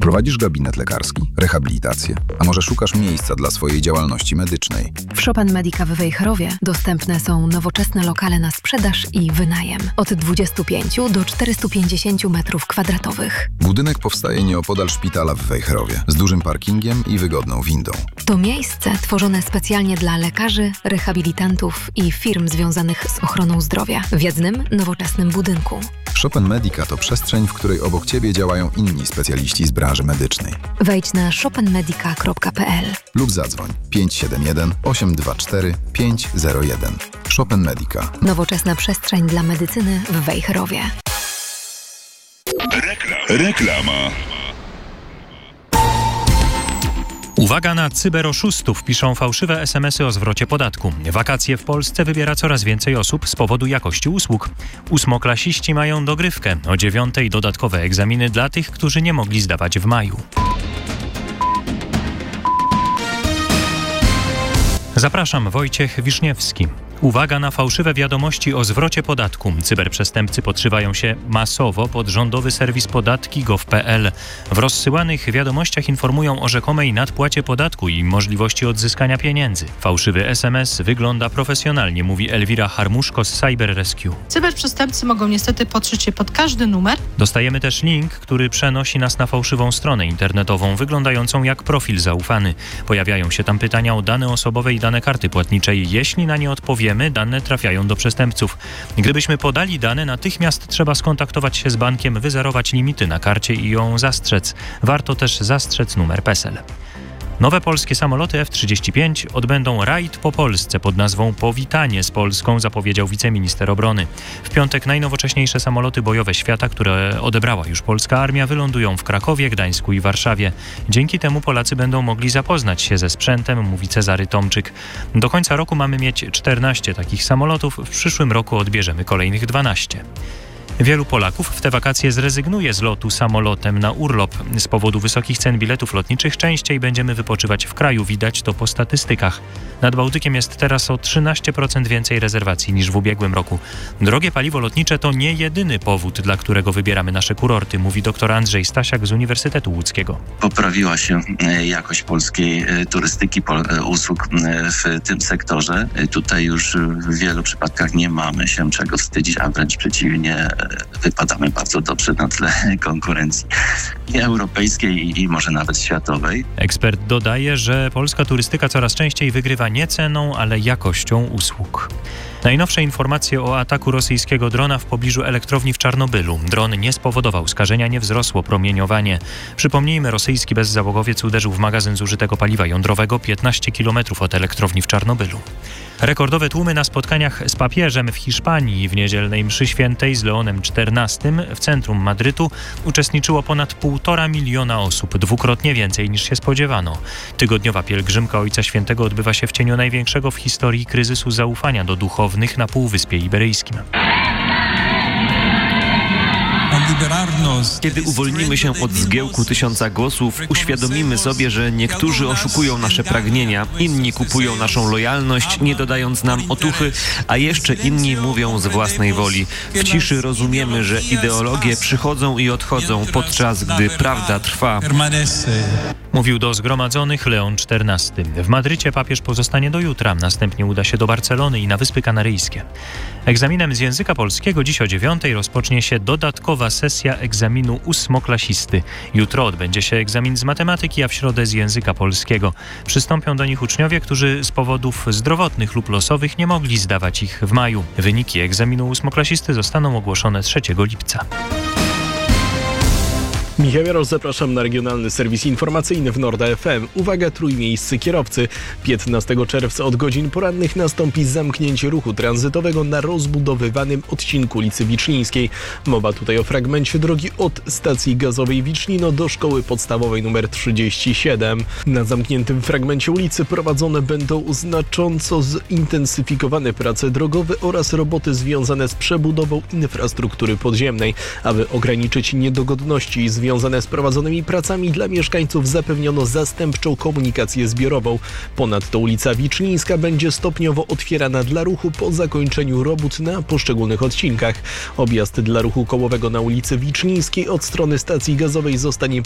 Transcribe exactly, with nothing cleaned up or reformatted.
Prowadzisz gabinet lekarski, rehabilitację, a może szukasz miejsca dla swojej działalności medycznej? W Chopin Medica w Wejherowie dostępne są nowoczesne lokale na sprzedaż i wynajem. Od dwudziestu pięciu do czterystu pięćdziesięciu metrów kwadratowych. Budynek powstaje nieopodal szpitala w Wejherowie, z dużym parkingiem i wygodną windą. To miejsce tworzone specjalnie dla lekarzy, rehabilitantów i firm związanych z ochroną zdrowia w jednym, nowoczesnym budynku. Chopin Medica to przestrzeń, w której obok Ciebie działają inni specjaliści z branży medycznej. Wejdź na chopin medica kropka p l lub zadzwoń pięć siedem jeden, osiem dwa cztery, pięć zero jeden. Chopin Medica. Nowoczesna przestrzeń dla medycyny w Wejherowie. Reklama. Uwaga na cyberoszustów, piszą fałszywe es em esy o zwrocie podatku. Wakacje w Polsce wybiera coraz więcej osób z powodu jakości usług. Ósmoklasiści mają dogrywkę. O dziewiątej dodatkowe egzaminy dla tych, którzy nie mogli zdawać w maju. Zapraszam, Wojciech Wiszniewski. Uwaga na fałszywe wiadomości o zwrocie podatku. Cyberprzestępcy podszywają się masowo pod rządowy serwis podatki kropka gov kropka p l. W rozsyłanych wiadomościach informują o rzekomej nadpłacie podatku i możliwości odzyskania pieniędzy. Fałszywy es em es wygląda profesjonalnie, mówi Elwira Harmuszko z Cyber Rescue. Cyberprzestępcy mogą niestety podszyć się pod każdy numer. Dostajemy też link, który przenosi nas na fałszywą stronę internetową, wyglądającą jak profil zaufany. Pojawiają się tam pytania o dane osobowe i dane karty płatniczej. Jeśli na nie odpowiemy, dane trafiają do przestępców. Gdybyśmy podali dane, natychmiast trzeba skontaktować się z bankiem, wyzerować limity na karcie i ją zastrzec. Warto też zastrzec numer PESEL. Nowe polskie samoloty F trzydzieści pięć odbędą rajd po Polsce pod nazwą Powitanie z Polską, zapowiedział wiceminister obrony. W piątek najnowocześniejsze samoloty bojowe świata, które odebrała już polska armia, wylądują w Krakowie, Gdańsku i Warszawie. Dzięki temu Polacy będą mogli zapoznać się ze sprzętem, mówi Cezary Tomczyk. Do końca roku mamy mieć czternaście takich samolotów, w przyszłym roku odbierzemy kolejnych dwanaście. Wielu Polaków w te wakacje zrezygnuje z lotu samolotem na urlop. Z powodu wysokich cen biletów lotniczych częściej będziemy wypoczywać w kraju, widać to po statystykach. Nad Bałtykiem jest teraz o trzynaście procent więcej rezerwacji niż w ubiegłym roku. Drogie paliwo lotnicze to nie jedyny powód, dla którego wybieramy nasze kurorty, mówi dr Andrzej Stasiak z Uniwersytetu Łódzkiego. Poprawiła się jakość polskiej turystyki, usług w tym sektorze. Tutaj już w wielu przypadkach nie mamy się czego wstydzić, a wręcz przeciwnie, wypadamy bardzo dobrze na tle konkurencji i europejskiej i może nawet światowej. Ekspert dodaje, że polska turystyka coraz częściej wygrywa nie ceną, ale jakością usług. Najnowsze informacje o ataku rosyjskiego drona w pobliżu elektrowni w Czarnobylu. Dron nie spowodował skażenia, nie wzrosło promieniowanie. Przypomnijmy, rosyjski bezzałogowiec uderzył w magazyn zużytego paliwa jądrowego piętnaście kilometrów od elektrowni w Czarnobylu. Rekordowe tłumy na spotkaniach z papieżem w Hiszpanii. W niedzielnej mszy świętej z Leonem czternastym w centrum Madrytu uczestniczyło ponad półtora miliona osób, dwukrotnie więcej niż się spodziewano. Tygodniowa pielgrzymka Ojca Świętego odbywa się w cieniu największego w historii kryzysu zaufania do duchownych na Półwyspie Iberyjskim. Kiedy uwolnimy się od zgiełku tysiąca głosów, uświadomimy sobie, że niektórzy oszukują nasze pragnienia, inni kupują naszą lojalność, nie dodając nam otuchy, a jeszcze inni mówią z własnej woli. W ciszy rozumiemy, że ideologie przychodzą i odchodzą, podczas gdy prawda trwa. Mówił do zgromadzonych Leon czternasty. W Madrycie papież pozostanie do jutra, następnie uda się do Barcelony i na Wyspy Kanaryjskie. Egzaminem z języka polskiego dziś o dziewiątej rozpocznie się dodatkowa sesja egzaminu ósmoklasisty. Jutro odbędzie się egzamin z matematyki, a w środę z języka polskiego. Przystąpią do nich uczniowie, którzy z powodów zdrowotnych lub losowych nie mogli zdawać ich w maju. Wyniki egzaminu ósmoklasisty zostaną ogłoszone trzeciego lipca. Michał Jarosz, zapraszam na regionalny serwis informacyjny w Norda F M. Uwaga, trójmiejscy kierowcy. piętnastego czerwca od godzin porannych nastąpi zamknięcie ruchu tranzytowego na rozbudowywanym odcinku ulicy Wiczlińskiej. Mowa tutaj o fragmencie drogi od stacji gazowej Wicznino do szkoły podstawowej nr trzydzieści siedem. Na zamkniętym fragmencie ulicy prowadzone będą znacząco zintensyfikowane prace drogowe oraz roboty związane z przebudową infrastruktury podziemnej. Aby ograniczyć niedogodności i związane Związane z prowadzonymi pracami dla mieszkańców zapewniono zastępczą komunikację zbiorową. Ponadto ulica Wiczlińska będzie stopniowo otwierana dla ruchu po zakończeniu robót na poszczególnych odcinkach. Objazd dla ruchu kołowego na ulicy Wiczlińskiej od strony stacji gazowej zostanie